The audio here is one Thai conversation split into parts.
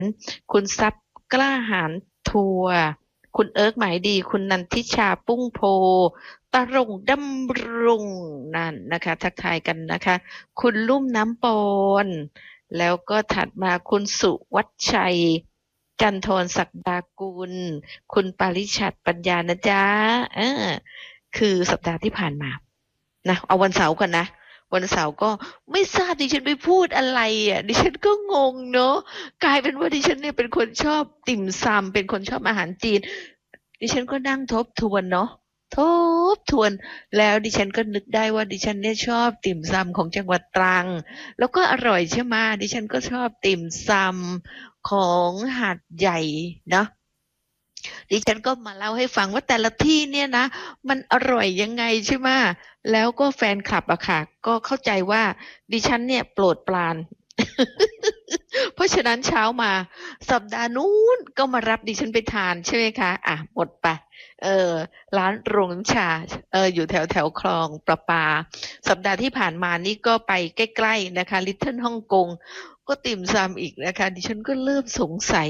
คุณทรัพย์กล้าหาญทัวร์คุณเอิร์กหมายดีคุณนันทิชาปุ้งโพตะรงดำรงนั่นนะคะทักทายกันนะคะคุณลุ่มน้ำปอนแล้วก็ถัดมาคุณสุวัชชัยจันทรศักดากุลคุณปาริชัดปัญญานะจ๊ะเออคือสัปดาห์ที่ผ่านมานะเอาวันเสาร์ก่อนนะวันเสาร์ก็ไม่ทราบดิฉันไปพูดอะไรอ่ะดิฉันก็งงเนาะกลายเป็นว่าดิฉันเนี่ยเป็นคนชอบติ่มซำเป็นคนชอบอาหารจีนดิฉันก็นั่งทบทวนเนาะทบทวนแล้วดิฉันก็นึกได้ว่าดิฉันเนี่ยชอบติ่มซำของจังหวัดตรังแล้วก็อร่อยใช่ไหมดิฉันก็ชอบติ่มซำของหาดใหญ่เนาะ ดิฉันก็มาเล่าให้ฟังว่าแต่ละที่เนี่ยนะมันอร่อยยังไงใช่ไหมแล้วก็แฟนคลับอะค่ะก็เข้าใจว่าดิฉันเนี่ยโปรดปรานเพราะฉะนั้นเช้ามาสัปดาห์นู้นก็มารับดิฉันไปทานใช่ไหมคะอ่ะหมดไปเออร้านโรงน้ำชาอยู่แถวแถวคลองประปาสัปดาห์ที่ผ่านมานี่ก็ไปใกล้ๆนะคะลิตเติ้ลฮ่องกงก็ติ่มซำอีกนะคะดิฉันก็เริ่มสงสัย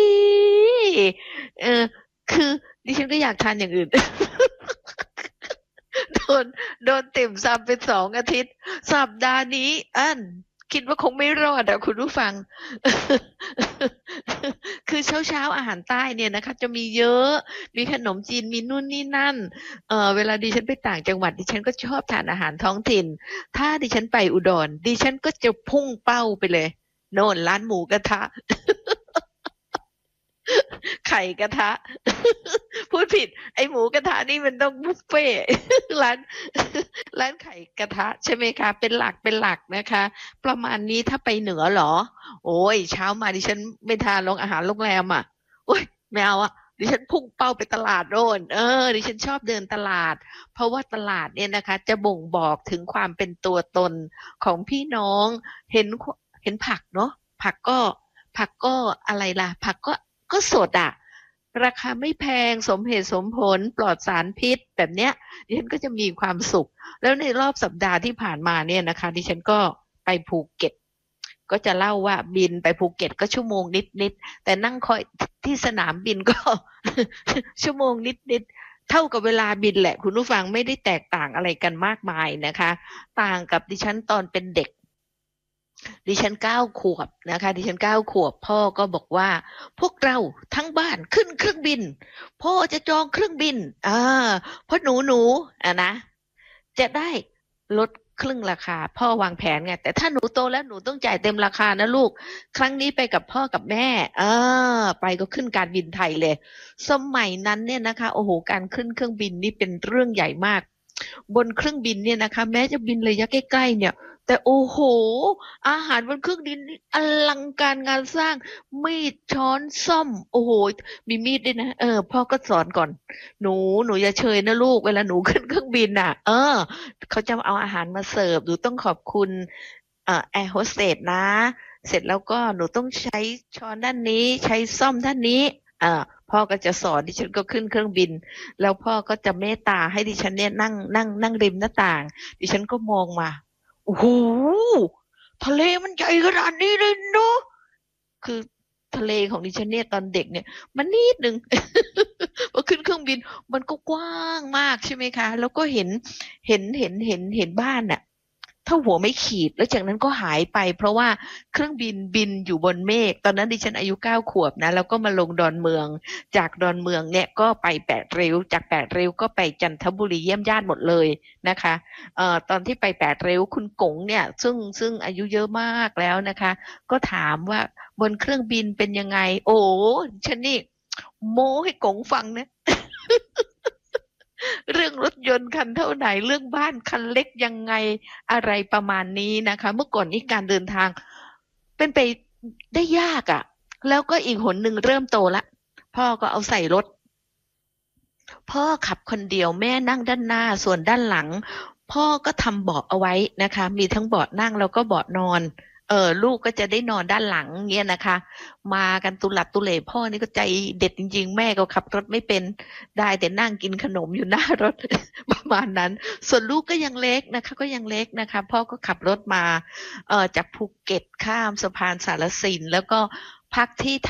เออ คือดิฉันก็อยากทานอย่างอื่นโดนโดนติ่มซำเป็น2 อาทิตย์สัปดาห์นี้คิดว่าคงไม่รอดอะคุณผู้ฟังคือเช้าอาหารใต้เนี่ยนะคะจะมีเยอะมีขนมจีนมีนู่นนี่นั่นเวลาดิฉันไปต่างจังหวัดดิฉันก็ชอบทานอาหารท้องถิ่นถ้าดิฉันไปอุดรดิฉันก็จะพุ่งเป้าไปเลยโน่นร้านหมูกระทะ ไข่กระทะพูดผิดไอหมูกระทะนี่มันต้องบุฟเฟ่ต์ร้านร้านไข่กระทะใช่ไหมคะเป็นหลักนะคะประมาณนี้ถ้าไปเหนือเหรอโอ้ยเช้ามาดิฉันไม่ทานอาหารโรงแรมอ่ะโอ้ยไม่เอาอ่ะดิฉันพุ่งเป้าไปตลาดโน่นดิฉันชอบเดินตลาดเพราะว่าตลาดเนี่ยนะคะจะบ่งบอกถึงความเป็นตัวตนของพี่น้องเห็นเห็นผักเนาะผักก็ผักก็อะไรล่ะผักก็สดอ่ะราคาไม่แพงสมเหตุสมผลปลอดสารพิษแบบเนี้ยดิฉันก็จะมีความสุขแล้วในรอบสัปดาห์ที่ผ่านมาเนี่ยนะคะดิฉันก็ไปภูเก็ตก็จะเล่าว่าบินไปภูเก็ตก็ชั่วโมงนิดๆแต่นั่งคอยที่สนามบินก็ชั่วโมงนิดๆเท่ากับเวลาบินแหละคุณผู้ฟังไม่ได้แตกต่างอะไรกันมากมายนะคะต่างกับดิฉันตอนเป็นเด็ก ดิฉัน9 ขวบนะคะดิฉัน9 ขวบพ่อก็บอกว่าพวกเราทั้งบ้านขึ้นเครื่องบินพ่อจะจองเครื่องบินอ่าเพราะหนูนะจะได้ลดครึ่งราคาพ่อวางแผนไงแต่ถ้าหนูโตแล้วหนูต้องจ่ายเต็มราคานะลูกครั้งนี้ไปกับพ่อกับแม่ไปก็ขึ้นการบินไทยเลยสมัยนั้นเนี่ยนะคะโอ้โหการขึ้นเครื่องบินนี่เป็นเรื่องใหญ่มากบนเครื่องบินเนี่ยนะคะแม้จะบินระยะใกล้ๆเนี่ยแต่โอ้โห อาหารบนเครื่องบินนี่อลังการงานสร้างมีดช้อนส้อมโอ้โหมีมีดด้วยนะพ่อก็สอนก่อนหนูอย่าเชยนะลูกเวลาหนูขึ้นเครื่องบินน่ะเขาจะเอาอาหารมาเสิร์ฟหนูต้องขอบคุณแอร์โฮสเตสนะเสร็จแล้วก็หนูต้องใช้ช้อนด้านนี้ใช้ส้อมด้านนี้พ่อก็จะสอนดิฉันก็ขึ้นเครื่องบินแล้วพ่อก็จะเมตตาให้ดิฉันเนี่ยนั่งริมหน้าต่างดิฉันก็มองมาโอ้โห ทะเลมันใหญ่ขนาดนี้เลยเนาะคือทะเลของดิฉันเนี่ยตอนเด็กเนี่ยมันนิดนึงพอขึ้นเครื่องบินมันก็กว้างมากใช่ไหมคะแล้วก็เห็นบ้านน่ะเท่าหัวไม่ขีดแล้วจากนั้นก็หายไปเพราะว่าเครื่องบินบินอยู่บนเมฆตอนนั้นดิฉันอายุ9 ขวบนะแล้วก็มาลงดอนเมืองจากดอนเมืองเนี่ยก็ไปแปดริ้วจากแปดริ้วก็ไปจันทบุรีเยี่ยมญาติหมดเลยนะคะตอนที่ไปแปดริ้วคุณกงเนี่ยซึ่งอายุเยอะมากแล้วนะคะก็ถามว่าบนเครื่องบินเป็นยังไงโอ้ฉันนี่โม้ให้กงฟังนะ เรื่องรถยนต์คันเท่าไหนเรื่องบ้านคันเล็กยังไงอะไรประมาณนี้นะคะเมื่อก่อนนี้การเดินทางเป็นไปได้ยากอะ่ะแล้วก็อีกหนหนึ่งเริ่มโตละพ่อก็เอาใส่รถพ่อขับคนเดียวแม่นั่งด้านหน้าส่วนด้านหลังพ่อก็ทำเบาะเอาไว้นะคะมีทั้งเบาะนั่งแล้วก็เบาะนอนลูกก็จะได้นอนด้านหลังเงี้ยนะคะมากันตุลัดตุเหล่พ่อนี่ก็ใจเด็ดจริงๆแม่ก็ขับรถไม่เป็นได้แต่นั่งกินขนมอยู่หน้ารถ ประมาณนั้นส่วนลูกก็ยังเล็กนะคะก็ยังเล็กนะคะพ่อก็ขับรถมาจากภูเก็ตข้ามสะพานสารสินแล้วก็พักที่